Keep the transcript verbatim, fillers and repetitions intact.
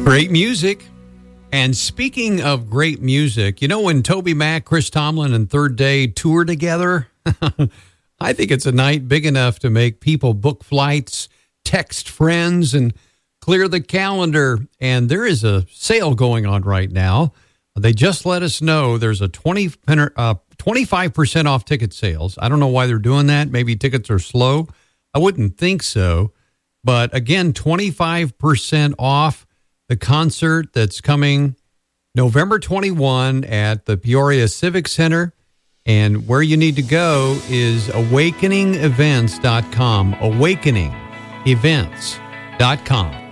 Great music. And speaking of great music, you know when Toby Mac, Chris Tomlin, and Third Day tour together? I think it's a night big enough to make people book flights, text friends, and clear the calendar. And there is a sale going on right now. They just let us know there's a twenty, uh, twenty-five percent off ticket sales. I don't know why they're doing that. Maybe tickets are slow. I wouldn't think so. But again, twenty-five percent off the concert that's coming November twenty-first at the Peoria Civic Center. And where you need to go is awakening events dot com. awakening events dot com.